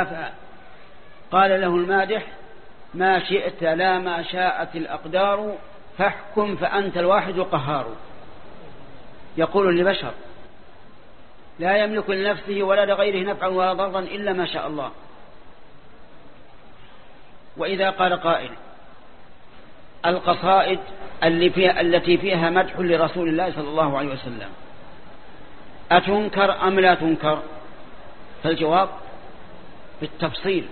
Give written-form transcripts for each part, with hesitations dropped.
قال له المادح: ما شئت لا ما شاءت الأقدار، فاحكم فأنت الواحد القهار. يقول لبشر لا يملك لنفسه ولا لغيره نفعا ولا ضرا إلا ما شاء الله. وإذا قال قائل: القصائد التي فيها مدح لرسول الله صلى الله عليه وسلم أتنكر أم لا تنكر؟ فالجواب بالتفصيل.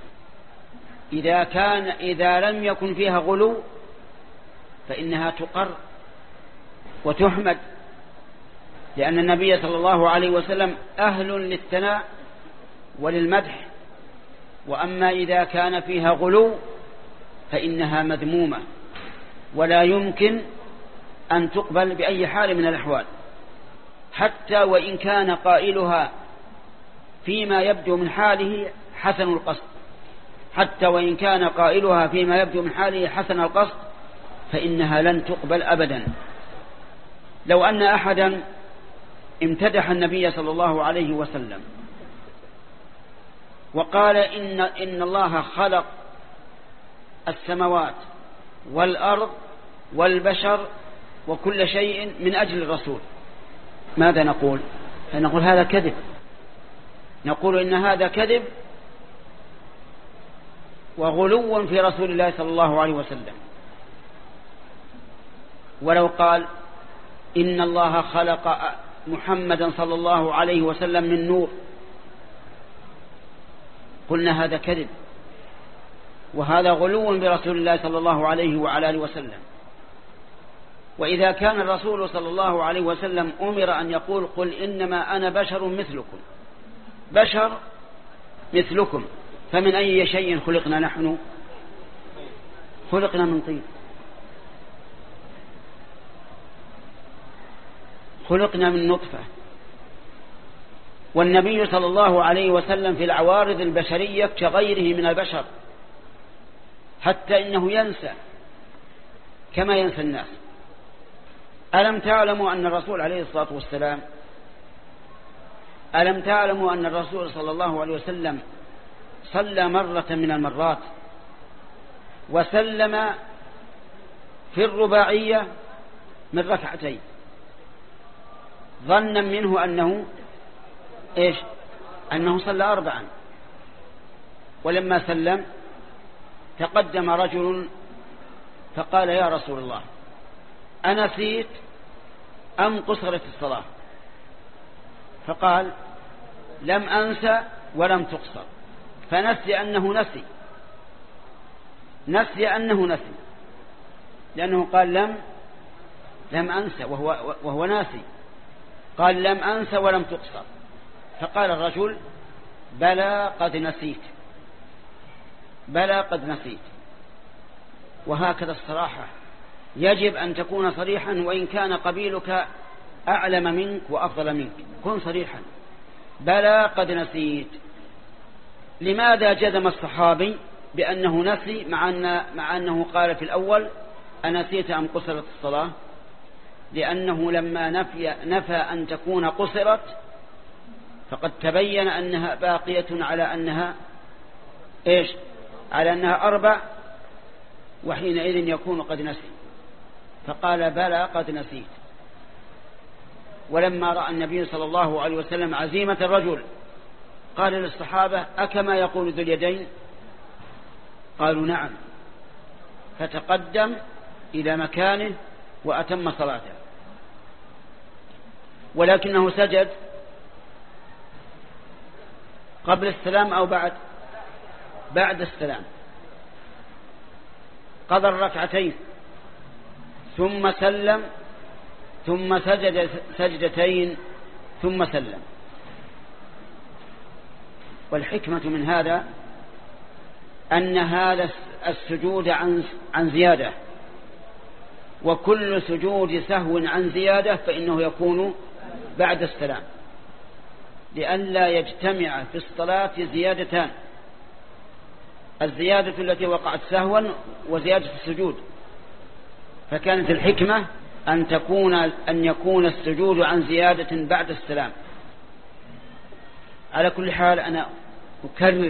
إذا لم يكن فيها غلو فإنها تقر وتحمد، لأن النبي صلى الله عليه وسلم أهل للثناء وللمدح. وأما إذا كان فيها غلو فإنها مذمومة ولا يمكن أن تقبل بأي حال من الأحوال، حتى وإن كان قائلها فيما يبدو من حاله حسن القصد، حتى وإن كان قائلها فيما يبدو من حاله حسن القصد فإنها لن تقبل أبدا. لو أن أحدا امتدح النبي صلى الله عليه وسلم وقال إن الله خلق السماوات والأرض والبشر وكل شيء من أجل الرسول، ماذا نقول؟ نقول هذا كذب، نقول إن هذا كذب وغلو في رسول الله صلى الله عليه وسلم. ولو قال إن الله خلق محمدا صلى الله عليه وسلم من نور، قلنا هذا كذب وهذا غلو برسول الله صلى الله عليه وعلى آله وسلم. وإذا كان الرسول صلى الله عليه وسلم أمر أن يقول: قل إنما أنا بشر مثلكم، بشر مثلكم، فمن أي شيء خلقنا نحن؟ خلقنا من طين، خلقنا من نطفة. والنبي صلى الله عليه وسلم في العوارض البشرية كغيره من البشر، حتى إنه ينسى كما ينسى الناس. ألم تعلموا أن الرسول عليه الصلاة والسلام صلى الله عليه وسلم صلى مرة من المرات وسلم في الرباعية من ركعتين ظنا منه أنه صلى 4، ولما سلم تقدم رجل فقال: يا رسول الله، أنسيت أم قصرت الصلاة؟ فقال: لم أنسى ولم تقصر. فنسي أنه نسي لأنه قال لم أنسى وهو ناسي، قال: لم أنسى ولم تقصر. فقال الرجل: بلى قد نسيت. وهكذا الصراحة، يجب أن تكون صريحا وإن كان قبيلك أعلم منك وأفضل منك، كن صريحا: بلى قد نسيت. لماذا جزم الصحابي بأنه نسي مع أنه قال في الأول: أنسيت أم قصرت الصلاة؟ لأنه لما نفى أن تكون قصرت فقد تبين أنها باقية على أنها على أنها 4، وحينئذ يكون قد نسي. فقال: بلى قد نسيت. ولما رأى النبي صلى الله عليه وسلم عزيمة الرجل قال للصحابة: أكما يقول ذو اليدين؟ قالوا: نعم. فتقدم إلى مكانه وأتم صلاته، ولكنه سجد قبل السلام أو بعد السلام، قضى الركعتين ثم سلم ثم سجد سجدتين ثم سلم. والحكمة من هذا أن هذا السجود عن زيادة، وكل سجود سهو عن زيادة فإنه يكون بعد السلام، لئلا يجتمع في الصلاة زيادتان: الزيادة التي وقعت سهوا وزيادة السجود. فكانت الحكمة أن يكون السجود عن زيادة بعد السلام. على كل حال أنا أكرر